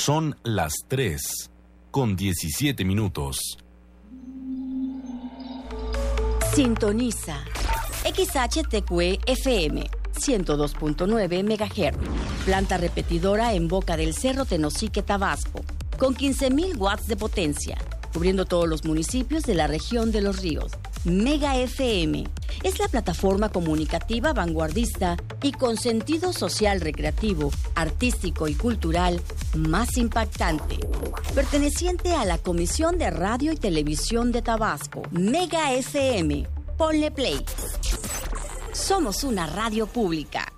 Son las 3:17. Sintoniza XHTQ FM 102.9 MHz. Planta repetidora en Boca del Cerro, Tenosique, Tabasco, con 15.000 watts de potencia, cubriendo todos los municipios de la región de Los Ríos. Mega FM es la plataforma comunicativa vanguardista y con sentido social, recreativo, artístico y cultural más impactante, perteneciente a la Comisión de Radio y Televisión de Tabasco. Mega FM. Ponle play. Somos una radio pública.